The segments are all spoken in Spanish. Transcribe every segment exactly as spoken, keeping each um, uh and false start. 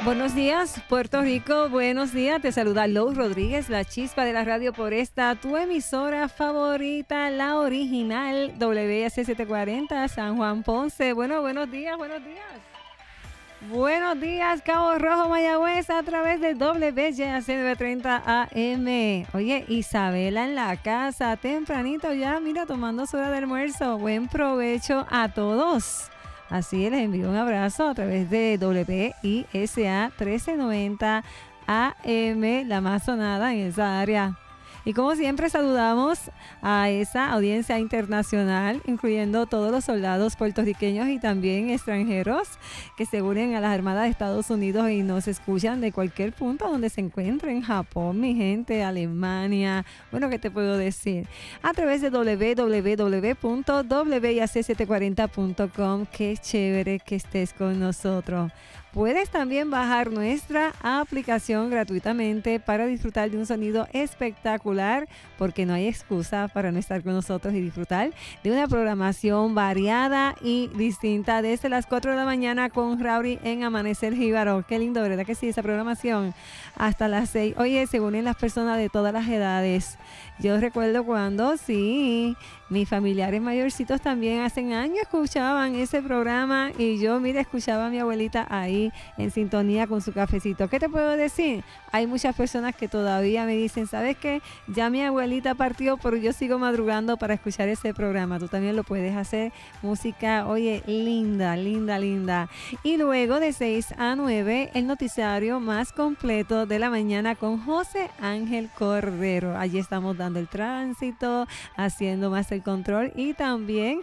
Buenos días, Puerto Rico. Buenos días. Te saluda Lou Rodríguez, la chispa de la radio por esta, tu emisora favorita, la original, W S setecientos cuarenta, San Juan Ponce. Bueno, buenos días, buenos días. Buenos días, Cabo Rojo, Mayagüez, a través de W Y A C novecientos treinta A M. Oye, Isabela en la casa, tempranito ya, mira, tomando su hora de almuerzo. Buen provecho a todos. Así les envío un abrazo a través de W I S A trece noventa A M, la más sonada en esa área. Y como siempre saludamos a esa audiencia internacional, incluyendo todos los soldados puertorriqueños y también extranjeros que se unen a las Armadas de Estados Unidos y nos escuchan de cualquier punto donde se encuentren. Japón, mi gente, Alemania, bueno, ¿qué te puedo decir? A través de doble u doble u doble u punto w i a c setecientos cuarenta punto com. Qué chévere que estés con nosotros. Puedes también bajar nuestra aplicación gratuitamente para disfrutar de un sonido espectacular, porque no hay excusa para no estar con nosotros y disfrutar de una programación variada y distinta desde las cuatro de la mañana con Rowdy en Amanecer Jíbaro. Qué lindo, ¿verdad que sí? Esa programación hasta las seis. Oye, se unen las personas de todas las edades. Yo recuerdo cuando, sí, mis familiares mayorcitos también hace años escuchaban ese programa y yo, mira, escuchaba a mi abuelita ahí en sintonía con su cafecito. ¿Qué te puedo decir? Hay muchas personas que todavía me dicen, ¿sabes qué? Ya mi abuelita partió, pero yo sigo madrugando para escuchar ese programa. Tú también lo puedes hacer. Música, oye, linda, linda, linda. Y luego de seis a nueve, el noticiario más completo de la mañana con José Ángel Cordero. Allí estamos dando el tránsito, haciendo más el control y también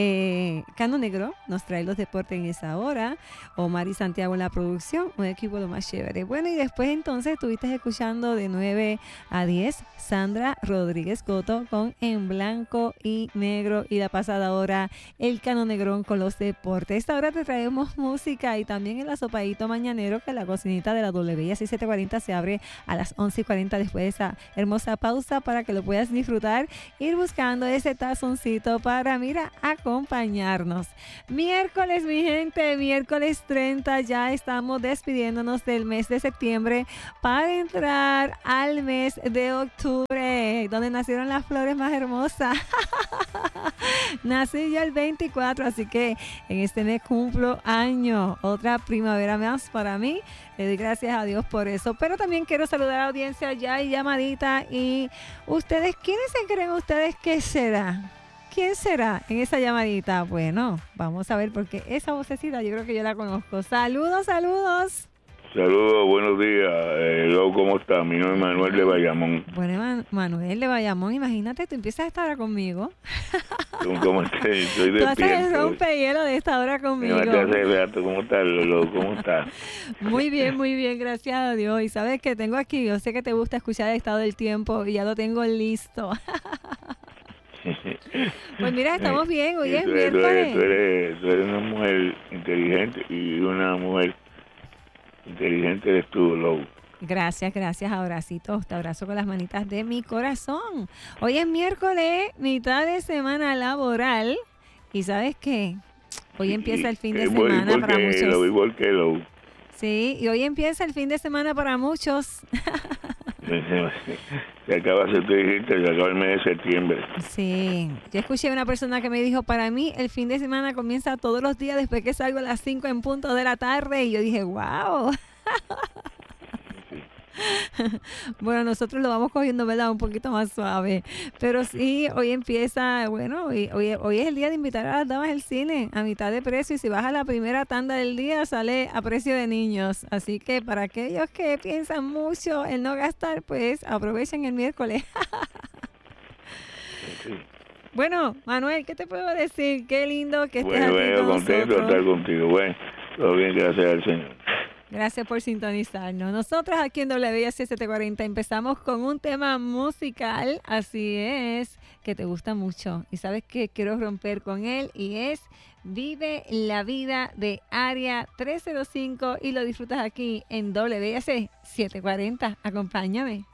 eh, Cano Negro nos trae los deportes en esa hora. Omar y Santiago en la producción, un equipo lo más chévere. Bueno, y después entonces estuviste escuchando de nueve a diez Sandra Rodríguez Coto con En Blanco y Negro, y la pasada hora el Cano Negrón con los deportes. Esta hora te traemos música y también el asopadito mañanero, que la cocinita de la W I A C setecientos cuarenta se abre a las once y cuarenta después de esa hermosa pausa para que lo puedas disfrutar, ir buscando ese tazoncito para, mira, acompañarnos. Miércoles, mi gente, miércoles treinta, ya estamos despidiéndonos del mes de septiembre para entrar al mes de octubre, donde nacieron las flores más hermosas. Nací ya el veinticuatro, así que en este mes cumplo año, otra primavera más para mí. Le doy gracias a Dios por eso, pero también quiero saludar a la audiencia ya y llamadita. Y ustedes, ¿quiénes se creen ustedes que será? ¿Quién será en esa llamadita? Bueno, vamos a ver, porque esa vocecita yo creo que yo la conozco. Saludos, saludos. Saludos, buenos días. Eh, Lou, ¿cómo está? Mi nombre es Manuel de Bayamón. Bueno, Man- Manuel de Bayamón, imagínate, tú empiezas a estar ahora conmigo. ¿Cómo estás? Estoy Tú haces el despierto. rompehielo de esta hora conmigo. Me mataste hace rato. ¿Cómo estás, Lou? ¿Cómo estás? Muy bien, muy bien, gracias a Dios. Y sabes que tengo aquí, yo sé que te gusta escuchar el estado del tiempo y ya lo tengo listo. Pues mira, estamos bien, hoy es tú, eres, tú, eres, miércoles. tú, eres, tú eres una mujer inteligente y una mujer inteligente eres tú, Lou. Gracias, gracias, abracitos, te abrazo con las manitas de mi corazón. Hoy es miércoles, mitad de semana laboral, y ¿sabes qué? Hoy empieza el fin de semana para muchos. Lo igual que Lou. Sí, y hoy empieza el fin de semana para muchos. Se acaba de ser se acaba el mes de septiembre. Sí, yo escuché a una persona que me dijo, para mí el fin de semana comienza todos los días después que salgo a las cinco en punto de la tarde, y yo dije, wow. Bueno, nosotros lo vamos cogiendo, ¿verdad? Un poquito más suave. Pero sí, hoy empieza, bueno, hoy, hoy, hoy es el día de invitar a las damas al cine a mitad de precio. Y si vas a la primera tanda del día, sale a precio de niños. Así que para aquellos que piensan mucho en no gastar, pues aprovechen el miércoles. Sí. Bueno, Manuel, ¿qué te puedo decir? Qué lindo que estés Bueno, aquí bueno, con contento de nosotros. estar contigo. Bueno, todo bien, gracias al Señor. Gracias por sintonizarnos. Nosotros aquí en W I A C setecientos cuarenta empezamos con un tema musical, así es, que te gusta mucho. Y sabes que quiero romper con él, y es Vive la Vida de Área trescientos cinco, y lo disfrutas aquí en W I A C setecientos cuarenta. Acompáñame.